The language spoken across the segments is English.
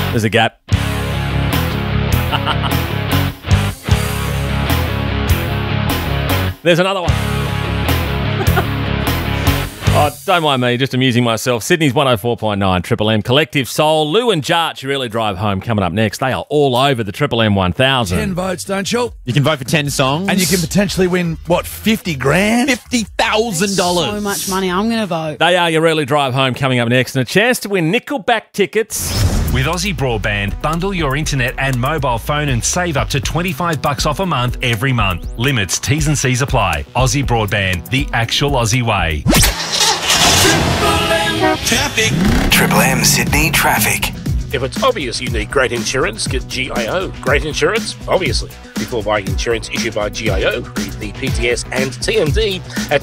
There's a gap. There's another one. Oh, don't mind me, just amusing myself. Sydney's 104.9 Triple M. Collective Soul. Lou and Jarch, you really drive home, coming up next. They are all over the Triple M 1000. 10 votes, don't you? You can vote for 10 songs. And you can potentially win, what, 50 grand? $50,000. So much money. I'm going to vote. They are your really drive home, coming up next. And a chance to win Nickelback tickets. With Aussie Broadband, bundle your internet and mobile phone and save up to $25 off a month every month. Limits, T's and C's apply. Aussie Broadband, the actual Aussie way. Traffic. Triple M Sydney traffic. If it's obvious you need great insurance, get GIO. Great insurance? Obviously. Before buying insurance issued by GIO, read the PTS and TMD at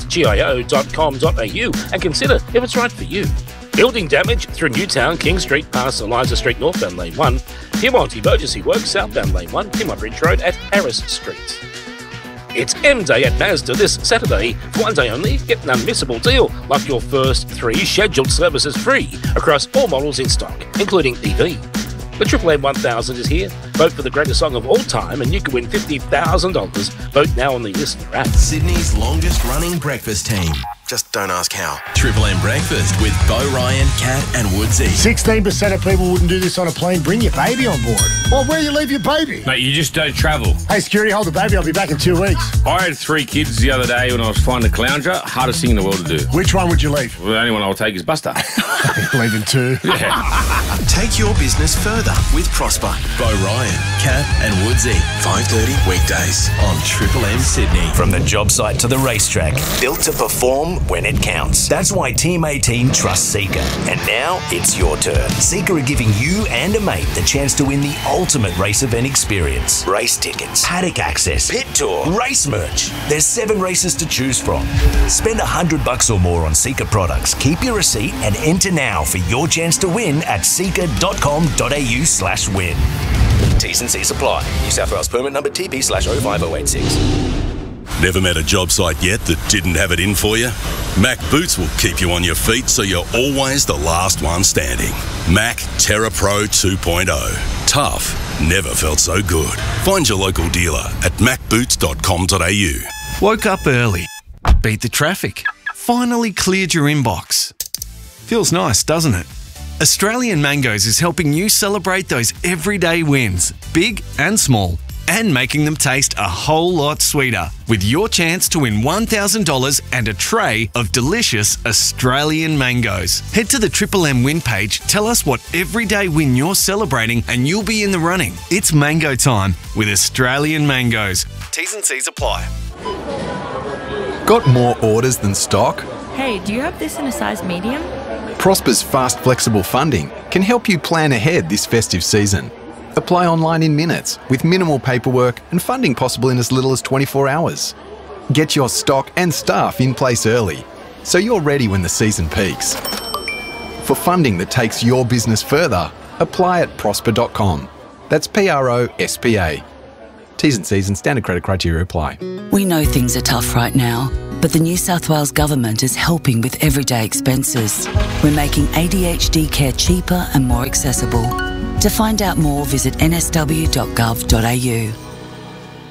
gio.com.au and consider if it's right for you. Building damage through Newtown, King Street, past Eliza Street, northbound lane 1. Pyrmont Emergency Works, southbound lane 1. Pyrmont Bridge Road at Harris Street. It's M-Day at Mazda this Saturday. For one day only, get an unmissable deal, like your first 3 scheduled services free across all models in stock, including EV. The Triple M 1000 is here. Vote for the greatest song of all time and you can win $50,000. Vote now on the Listener app. Sydney's longest running breakfast team. Just don't ask how. Triple M Breakfast with Bo Ryan, Kat and Woodsy. 16% of people wouldn't do this on a plane. Bring your baby on board. Well, where you leave your baby? Mate, you just don't travel. Hey, security, hold the baby. I'll be back in 2 weeks. I had 3 kids the other day when I was flying to Caloundra. Hardest thing in the world to do. Which one would you leave? Well, the only one I'll take is Buster. Leaving 2. Yeah. Take your business further with Prosper. Bo Ryan, Kat and Woodsy. 5:30 weekdays on Triple M Sydney. From the job site to the racetrack, built to perform when it counts. That's why Team 18 trusts Seeker. And now it's your turn. Seeker are giving you and a mate the chance to win the ultimate race event experience. Race tickets, paddock access, pit tour, race merch. There's 7 races to choose from. Spend $100 or more on Seeker products. Keep your receipt and enter now for your chance to win at seeker.com.au/win. T's and C's apply. New South Wales permit number TP/05086. Never met a job site yet that didn't have it in for you? Mac Boots will keep you on your feet so you're always the last one standing. Mac Terra Pro 2.0. Tough. Never felt so good. Find your local dealer at macboots.com.au. Woke up early. Beat the traffic. Finally cleared your inbox. Feels nice, doesn't it? Australian Mangoes is helping you celebrate those everyday wins, big and small, and making them taste a whole lot sweeter with your chance to win $1,000 and a tray of delicious Australian mangoes. Head to the Triple M win page, tell us what everyday win you're celebrating and you'll be in the running. It's mango time with Australian Mangoes. T's and C's apply. Got more orders than stock? Hey, do you have this in a size medium? Prosper's fast, flexible funding can help you plan ahead this festive season. Apply online in minutes with minimal paperwork and funding possible in as little as 24 hours. Get your stock and staff in place early so you're ready when the season peaks. For funding that takes your business further, apply at prosper.com. That's PROSPA. T's and C's and standard credit criteria apply. We know things are tough right now, but the New South Wales Government is helping with everyday expenses. We're making ADHD care cheaper and more accessible. To find out more, visit nsw.gov.au.